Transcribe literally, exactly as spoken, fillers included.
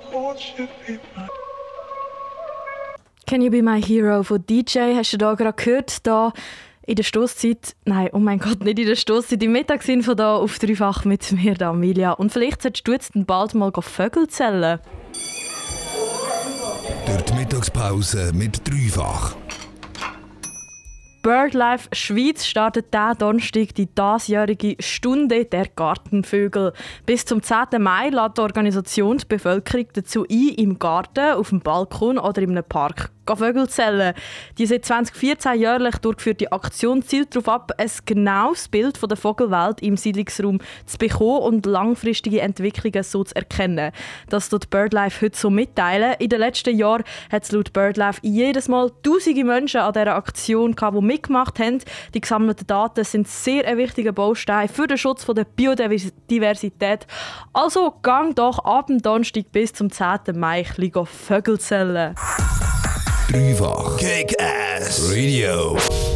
Can You Be My Hero von D J hast du da gerade gehört, da in der Stosszeit, nein, oh mein Gott, nicht in der Stosszeit, im Mittagsinfo da auf Dreifach mit mir, da Amelia. Und vielleicht solltest du jetzt bald mal Vögel zählen. Durch die Mittagspause mit Dreifach. BirdLife Schweiz startet diesen Donnerstag die diesjährige Stunde der Gartenvögel. Bis zum zehnten Mai lädt die Organisation die Bevölkerung dazu ein, im Garten, auf dem Balkon oder in einem Park Vögel zählen. Die seit zwanzig vierzehn jährlich durchgeführte Aktion zielt darauf ab, ein genaues Bild von der Vogelwelt im Siedlungsraum zu bekommen und langfristige Entwicklungen so zu erkennen. Das tut BirdLife heute so mitteilen. In den letzten Jahren hat es laut BirdLife jedes Mal tausende Menschen an dieser Aktion gehabt, die mitgemacht haben. Die gesammelten Daten sind sehr ein wichtiger Baustein für den Schutz der Biodiversität. Also gang doch ab dem Donnerstag bis zum zehnten Mai ein bisschen Vögel zählen. Dreifach Kick-Ass Radio.